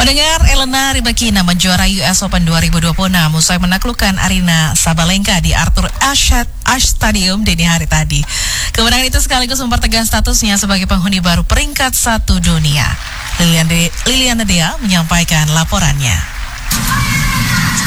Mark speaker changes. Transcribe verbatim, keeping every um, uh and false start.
Speaker 1: Pendengar, Elena Rybakina menjuara U S Open dua ribu dua puluh enam usai menaklukkan Aryna Sabalenka di Arthur Ashe, Ashe Stadium dini hari tadi. Kemenangan itu sekaligus mempertegas statusnya sebagai penghuni baru peringkat satu dunia. Liliana Dea menyampaikan laporannya.